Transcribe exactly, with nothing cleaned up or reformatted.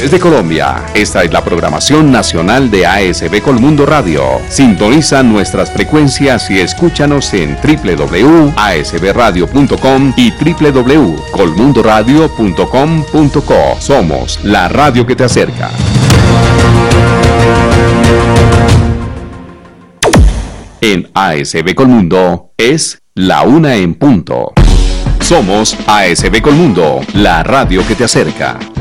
partes de Colombia. Esta es la programación nacional de A S B Colmundo Radio. Sintoniza nuestras frecuencias y escúchanos en doble u doble u doble u punto a s b radio punto com y doble u doble u doble u punto colmundo radio punto com punto co. Somos la radio que te acerca. En A S B Colmundo es la una en punto. Somos A S B Colmundo, la radio que te acerca.